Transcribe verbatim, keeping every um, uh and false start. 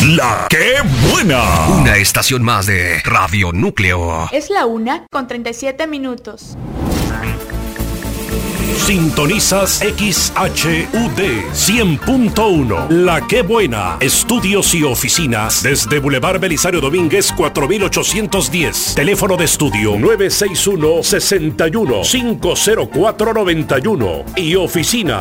La que buena. Una estación más de Radio Núcleo. Es la una con treinta y siete minutos. Sintonizas X H U D cien punto uno. La que buena. Estudios y oficinas desde Boulevard Belisario Domínguez cuatro mil ochocientos diez. Teléfono de estudio nueve seis uno, seis uno, cinco cero cuatro, nueve uno. Y oficina